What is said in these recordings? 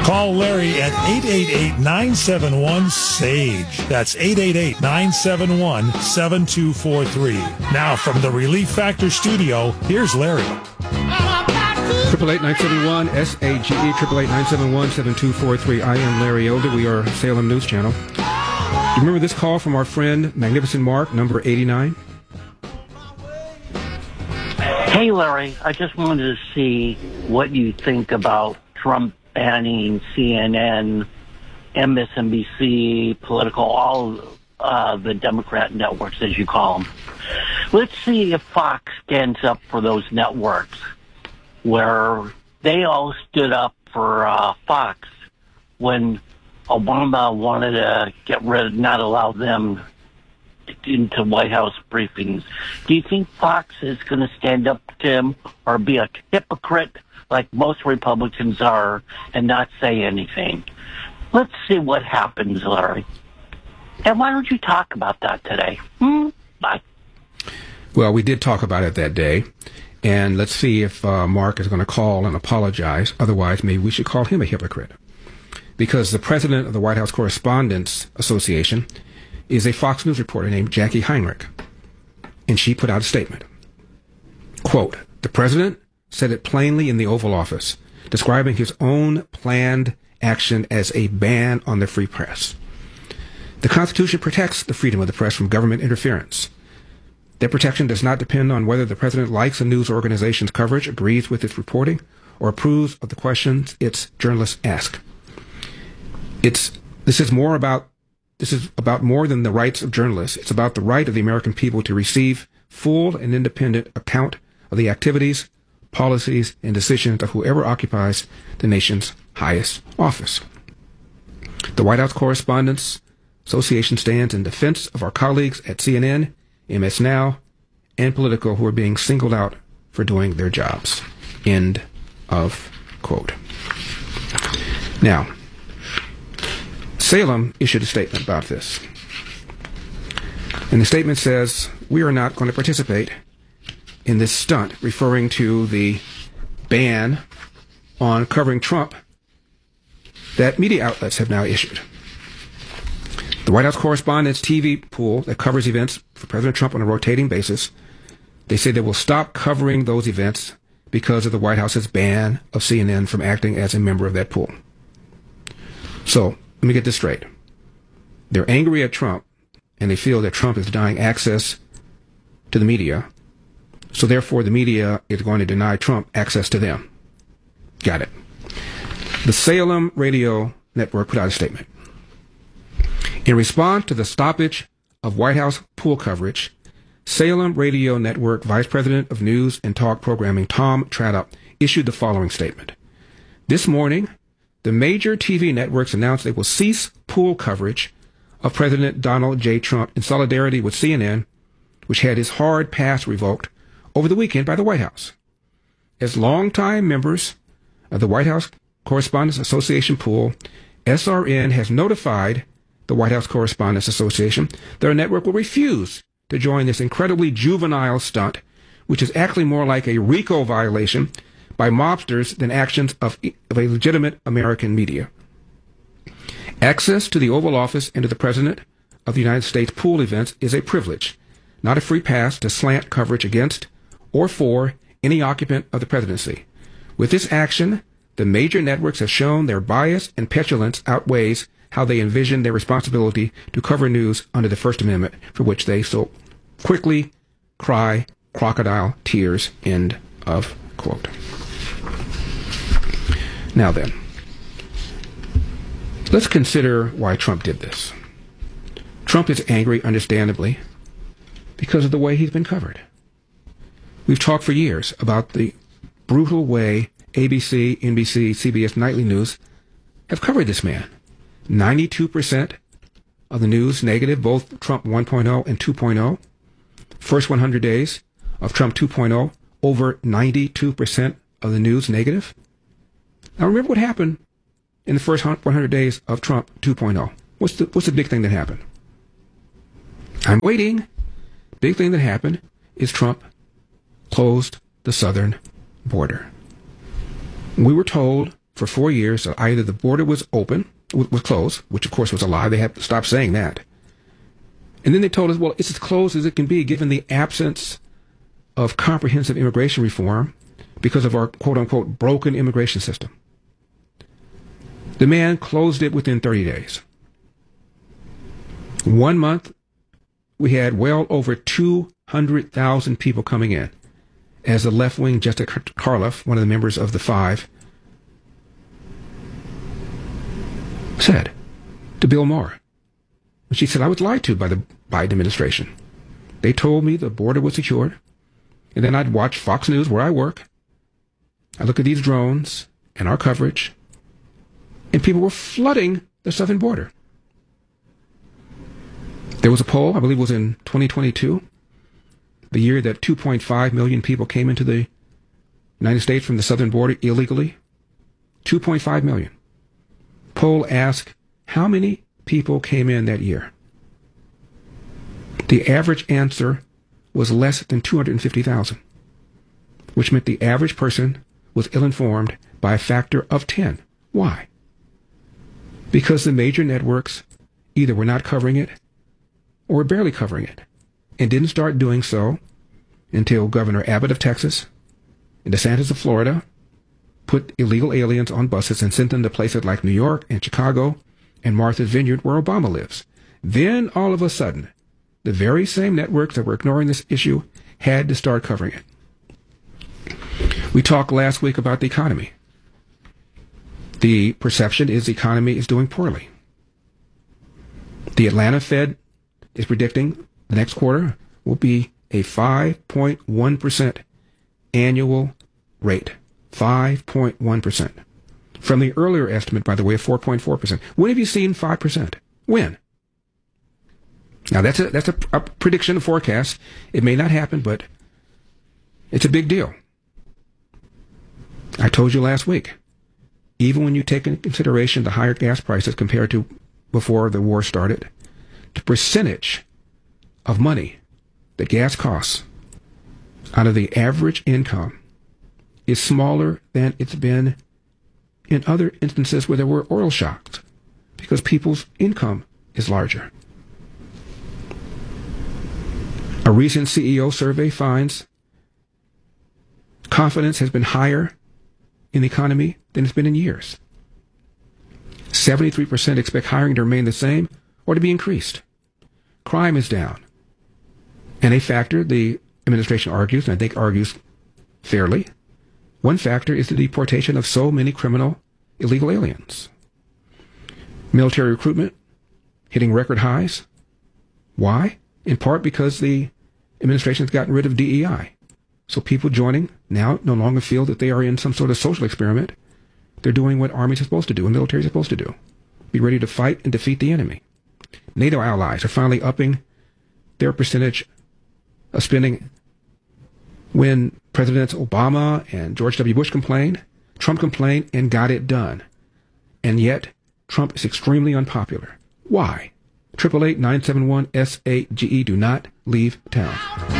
Call Larry at 888-971-SAGE. That's 888-971-7243. Now from the Relief Factor studio, here's Larry. 888-971-SAGE, 888-971-7243. I am Larry Elder. We are Salem News Channel. You remember this call from our friend Magnificent Mark, number 89? Hey, Larry, I just wanted to see what you think about Trump banning CNN, MSNBC, Political, all the Democrat networks, as you call them. Let's see if Fox stands up for those networks, where they all stood up for Fox when Obama wanted to get rid of, not allow them into White House briefings. Do you think Fox is going to stand up to him or be a hypocrite like most Republicans are and not say anything? Let's see what happens, Larry. And why don't you talk about that today? Bye. Well, we did talk about it that day, and let's see if Mark is going to call and apologize. Otherwise, maybe we should call him a hypocrite. Because the president of the White House Correspondents Association is a Fox News reporter named Jackie Heinrich, and she put out a statement. Quote, "The president said it plainly in the Oval Office, describing his own planned action as a ban on the free press. The Constitution protects the freedom of the press from government interference. That protection does not depend on whether the president likes a news organization's coverage, agrees with its reporting, or approves of the questions its journalists ask. This is about more than the rights of journalists. It's about the right of the American people to receive full and independent account of the activities, policies, and decisions of whoever occupies the nation's highest office. The White House Correspondents Association stands in defense of our colleagues at CNN, MS Now, and Politico who are being singled out for doing their jobs." End of quote. Now, Salem issued a statement about this. And the statement says, "We are not going to participate in this stunt," referring to the ban on covering Trump that media outlets have now issued. The White House Correspondents TV pool that covers events for President Trump on a rotating basis, they say they will stop covering those events because of the White House's ban of CNN from acting as a member of that pool. So, let me get this straight. They're angry at Trump, and they feel that Trump is denying access to the media, so therefore the media is going to deny Trump access to them. Got it. The Salem Radio Network put out a statement. In response to the stoppage of White House pool coverage, Salem Radio Network Vice President of News and Talk Programming Tom Trudell issued the following statement. This morning, the major TV networks announced they will cease pool coverage of President Donald J. Trump in solidarity with CNN, which had his hard pass revoked over the weekend by the White House. As longtime members of the White House Correspondents Association pool, SRN has notified the White House Correspondents Association that our network will refuse to join this incredibly juvenile stunt, which is actually more like a RICO violation by mobsters than actions of a legitimate American media. Access to the Oval Office and to the President of the United States pool events is a privilege, not a free pass to slant coverage against or for any occupant of the presidency. With this action, the major networks have shown their bias and petulance outweighs how they envision their responsibility to cover news under the First Amendment, for which they so quickly cry crocodile tears. End of quote. Now then, let's consider why Trump did this. Trump is angry, understandably, because of the way he's been covered. We've talked for years about the brutal way ABC, NBC, CBS Nightly News have covered this man. 92% of the news negative, both Trump 1.0 and 2.0. First 100 days of Trump 2.0, over 92% of the news negative. Now remember what happened in the first 100 days of Trump 2.0. What's the big thing that happened? I'm waiting. Big thing that happened is Trump closed the southern border. We were told for 4 years that either the border was closed, which of course was a lie. They had to stop saying that. And then they told us, well, it's as closed as it can be given the absence of comprehensive immigration reform because of our quote-unquote broken immigration system. The man closed it within 30 days. 1 month, we had well over 200,000 people coming in. As the left-wing Jessica Karloff, one of the members of the Five, said to Bill Maher. She said, I was lied to by the Biden administration. They told me the border was secured, and then I'd watch Fox News where I work. I look at these drones and our coverage, and people were flooding the southern border. There was a poll, I believe it was in 2022, the year that 2.5 million people came into the United States from the southern border illegally. 2.5 million. Poll asked, how many people came in that year? The average answer was less than 250,000, which meant the average person was ill-informed by a factor of 10. Why? Because the major networks either were not covering it or were barely covering it, and didn't start doing so until Governor Abbott of Texas and DeSantis of Florida put illegal aliens on buses and sent them to places like New York and Chicago and Martha's Vineyard, where Obama lives. Then, all of a sudden, the very same networks that were ignoring this issue had to start covering it. We talked last week about the economy. The perception is the economy is doing poorly. The Atlanta Fed is predicting the next quarter will be a 5.1% annual rate. 5.1%. From the earlier estimate, by the way, of 4.4%. When have you seen 5%? When? Now, that's a prediction, a forecast. It may not happen, but it's a big deal. I told you last week, even when you take into consideration the higher gas prices compared to before the war started, the percentage of money that gas costs out of the average income is smaller than it's been in other instances where there were oil shocks, because people's income is larger. A recent CEO survey finds confidence has been higher in the economy than it's been in years. 73% expect hiring to remain the same or to be increased. Crime is down. And a factor, the administration argues, and I think argues fairly, one factor is the deportation of so many criminal illegal aliens. Military recruitment hitting record highs. Why? In part because the administration has gotten rid of DEI. So people joining now no longer feel that they are in some sort of social experiment. They're doing what armies are supposed to do and military is supposed to do. Be ready to fight and defeat the enemy. NATO allies are finally upping their percentage of spending. When Presidents Obama and George W. Bush complained, Trump complained and got it done. And yet, Trump is extremely unpopular. Why? 888-971-SAGE. Do not leave town.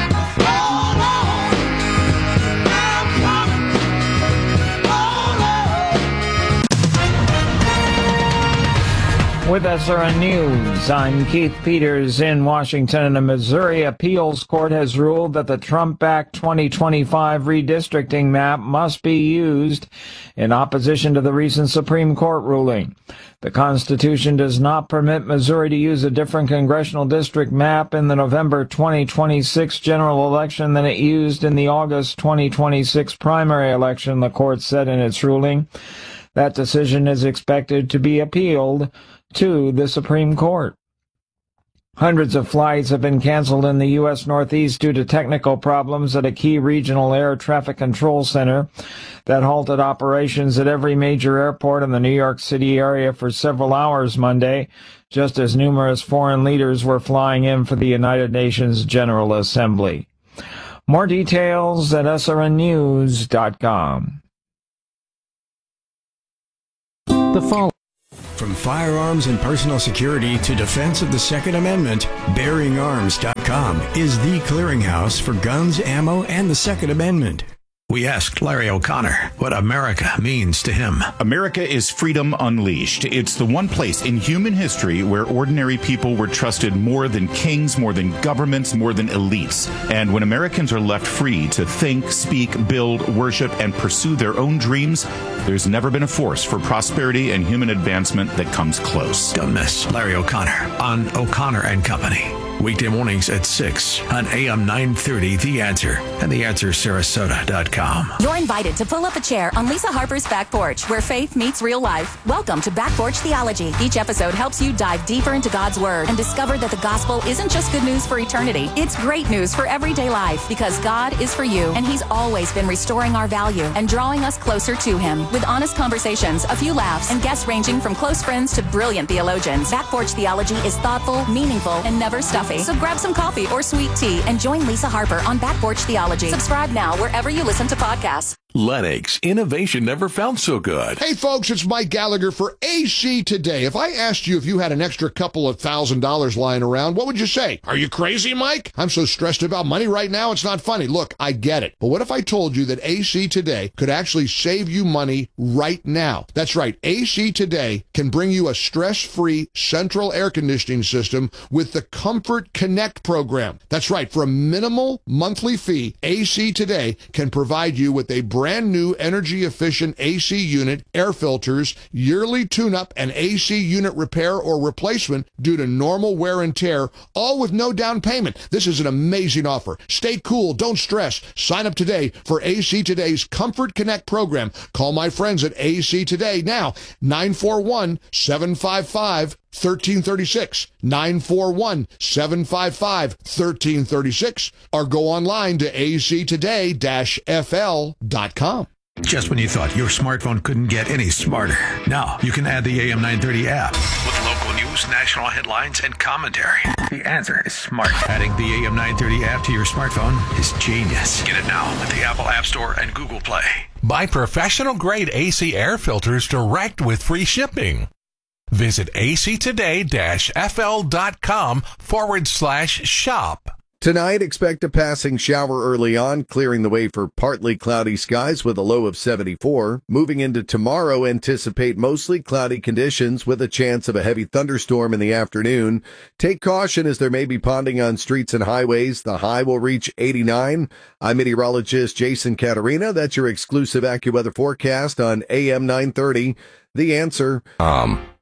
With SRN News, I'm Keith Peters in Washington. And a Missouri appeals court has ruled that the Trump-backed 2025 redistricting map must be used in opposition to the recent Supreme Court ruling. The Constitution does not permit Missouri to use a different congressional district map in the November 2026 general election than it used in the August 2026 primary election, the court said in its ruling. That decision is expected to be appealed to the Supreme Court. Hundreds of flights have been canceled in the U.S. Northeast due to technical problems at a key regional air traffic control center that halted operations at every major airport in the New York City area for several hours Monday, just as numerous foreign leaders were flying in for the United Nations General Assembly. More details at srnnews.com. The following. From firearms and personal security to defense of the Second Amendment, BearingArms.com is the clearinghouse for guns, ammo, and the Second Amendment. We asked Larry O'Connor what America means to him. America is freedom unleashed. It's the one place in human history where ordinary people were trusted more than kings, more than governments, more than elites. And when Americans are left free to think, speak, build, worship, and pursue their own dreams, there's never been a force for prosperity and human advancement that comes close. Don't miss Larry O'Connor on O'Connor and Company. Weekday mornings at 6 on AM 930, The Answer, and TheAnswerSarasota.com. You're invited to pull up a chair on Lisa Harper's Back Porch, where faith meets real life. Welcome to Back Porch Theology. Each episode helps you dive deeper into God's Word and discover that the gospel isn't just good news for eternity. It's great news for everyday life, because God is for you, and He's always been restoring our value and drawing us closer to Him. With honest conversations, a few laughs, and guests ranging from close friends to brilliant theologians, Back Porch Theology is thoughtful, meaningful, and never stuffy. So grab some coffee or sweet tea and join Lisa Harper on Back Porch Theology. Subscribe now wherever you listen to podcasts. Lennox, innovation never felt so good. Hey folks, it's Mike Gallagher for AC Today. If I asked you if you had an extra couple of $1,000 lying around, what would you say? Are you crazy, Mike? I'm so stressed about money right now, it's not funny. Look, I get it. But what if I told you that AC Today could actually save you money right now? That's right. AC Today can bring you a stress-free central air conditioning system with the Comfort Connect program. That's right. For a minimal monthly fee, AC Today can provide you with a brand new energy-efficient AC unit, air filters, yearly tune-up, and AC unit repair or replacement due to normal wear and tear, all with no down payment. This is an amazing offer. Stay cool. Don't stress. Sign up today for AC Today's Comfort Connect program. Call my friends at AC Today now, 941-755-1336, 941-755-1336, or go online to actoday-fl.com. Just when you thought your smartphone couldn't get any smarter, now you can add the AM 930 app with local news, national headlines, and commentary. The Answer is smart. Adding the AM 930 app to your smartphone is genius. Get it now at the Apple App Store and Google Play. Buy professional-grade AC air filters direct with free shipping. Visit actoday-fl.com/shop. Tonight, expect a passing shower early on, clearing the way for partly cloudy skies with a low of 74. Moving into tomorrow, anticipate mostly cloudy conditions with a chance of a heavy thunderstorm in the afternoon. Take caution as there may be ponding on streets and highways. The high will reach 89. I'm meteorologist Jason Caterina. That's your exclusive AccuWeather forecast on AM 930. The Answer.